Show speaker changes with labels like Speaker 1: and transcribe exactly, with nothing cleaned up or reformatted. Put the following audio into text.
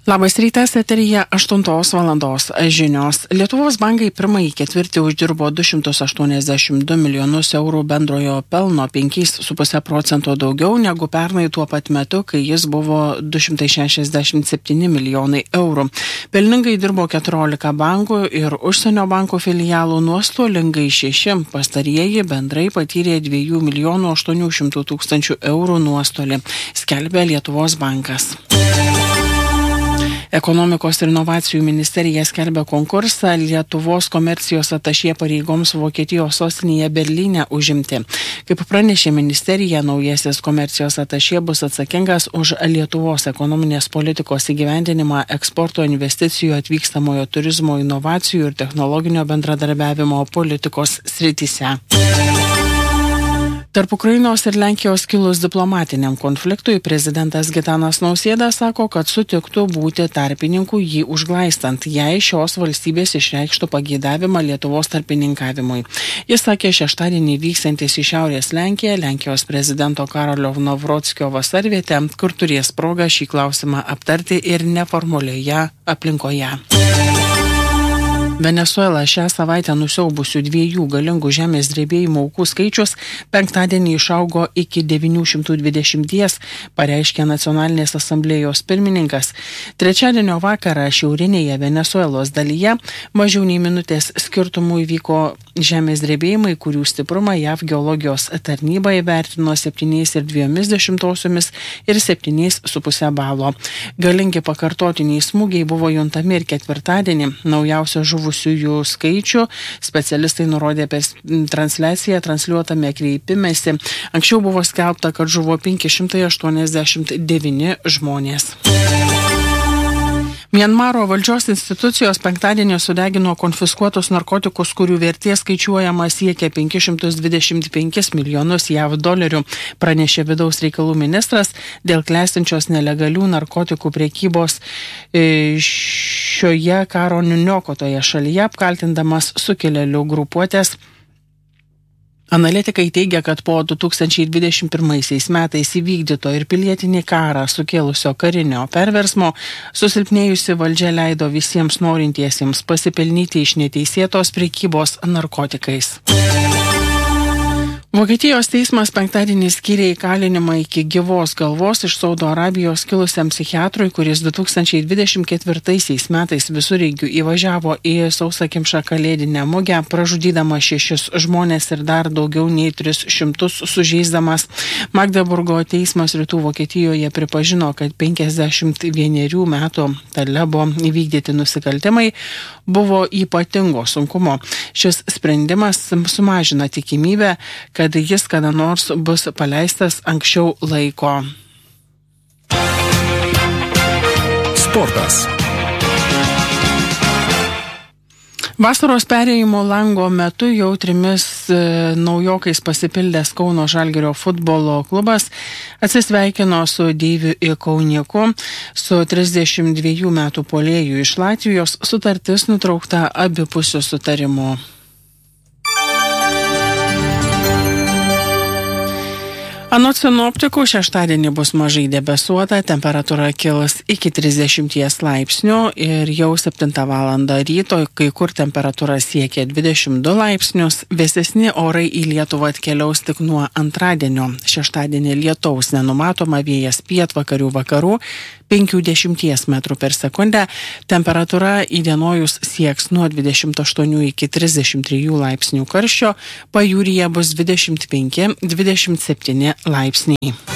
Speaker 1: Labas rytas, eteryje aštuntos valandos žinios. Lietuvos bankai pirmąjį ketvirtį uždirbo du šimtus aštuoniasdešimt du milijonus eurų bendrojo pelno, penki su puse procento daugiau negu pernai tuo pat metu, kai jis buvo du šimtai šešiasdešimt septyni milijonai eurų. Pelningai dirbo keturiolika bankų ir užsienio bankų filialų, nuostolingai šeši. Pastarieji bendrai patyrė dviejų milijonų aštuonių šimtų tūkstančių eurų nuostolį, skelbia Lietuvos bankas. Ekonomikos ir inovacijų ministerija skelbia konkursą Lietuvos komercijos atašė pareigoms Vokietijos sostinėje Berlyne užimti. Kaip pranešė ministerija, naujasis komercijos atašė bus atsakingas už Lietuvos ekonominės politikos įgyvendinimą, eksporto, investicijų, atvykstamojo turizmo, inovacijų ir technologinio bendradarbiavimo politikos srityse. Tarp Ukrainos ir Lenkijos kilus diplomatiniam konfliktui prezidentas Gitanas Nausėda sako, kad sutiktų būti tarpininku jį užglaistant, jei šios valstybės išreikštų pageidavimą Lietuvos tarpininkavimui. Jis sakė šeštadienį vyksiantis į Šiaurės Lenkiją, Lenkijos prezidento Karolio Nawrockio vasarvietę, kur turės progą šį klausimą aptarti ir neformalioje aplinkoje. Venesuela šią savaitę nusiaubusių dviejų galingų žemės drebėjimų aukų skaičius penktadienį išaugo iki devynių šimtų dvidešimties, pareiškė Nacionalinės asamblėjos pirmininkas. Trečiadienio vakarą šiaurinėje Venesuelos dalyje mažiau nei minutės skirtumų įvyko žemės drebėjimai, kurių stiprumą J A V geologijos tarnyba įvertino septyniais ir dviejomis dešimtosiomis ir septyniais su puse balo. Galingi pakartotiniai smūgiai buvo juntami ir ketvirtadienį. Naujausią žuvusiųjų skaičių specialistai nurodė per transliaciją transliuotame kreipimesi. Anksčiau buvo skelbta, kad žuvo penki šimtai aštuoniasdešimt devyni žmonės. Mianmaro valdžios institucijos penktadienį sudegino konfiskuotus narkotikus, kurių vertė skaičiuojama siekia penkis šimtus dvidešimt penkis milijonus J A V dolerių, pranešė vidaus reikalų ministras dėl klestinčios nelegalių narkotikų prekybos šioje karo nuniokotoje šalyje, apkaltindamas sukilėlių grupuotės. Analitikai teigia, kad po du tūkstančiai dvidešimt pirmaisiais metais įvykdyto ir pilietinį karą sukėlusio karinio perversmo susilpnėjusi valdžia leido visiems norintiesiems pasipelnyti iš neteisėtos prekybos narkotikais. Vokietijos teismas penktadienį skyrė įkalinimą iki gyvos galvos iš Saudo Arabijos kilusiam psichiatrui, kuris du tūkstančiai dvidešimt ketvirtaisiais metais visureigiu įvažiavo į sausakimšą kalėdinę mugę, pražudydama šešis žmonės ir dar daugiau nei tris šimtus sužeisdamas. Magdeburgo teismas Rytų Vokietijoje pripažino, kad penkiasdešimt vienerių metų Talebo įvykdyti nusikaltimai buvo ypatingo sunkumo. Šis sprendimas sumažina tikimybę, kad jis kada nors bus paleistas anksčiau laiko.
Speaker 2: Sportas.
Speaker 1: Vasaros perėjimo lango metu jau trimis e, naujokais pasipildęs Kauno Žalgirio futbolo klubas atsisveikino su Deiviu Ikauniku. Su trisdešimt dviejų metų puolėju iš Latvijos sutartis nutraukta abipusiu sutarimu. Anot sinoptikų šeštadienį bus mažai debesuota, temperatūra kils iki trisdešimties laipsnių ir jau septintą valandą ryto kai kur temperatūra siekia dvidešimt du laipsnius. Vėsesni orai į Lietuvą atkeliaus tik nuo antradienio. Šeštadienį lietaus nenumatoma, vėjas pietvakarių vakarų penkiasdešimt metrų per sekundę. Temperatūra įdienojus sieks nuo dvidešimt aštuonių iki trisdešimt trijų laipsnių karščio, pajūryje bus dvidešimt penki dvidešimt septyni laipsniai.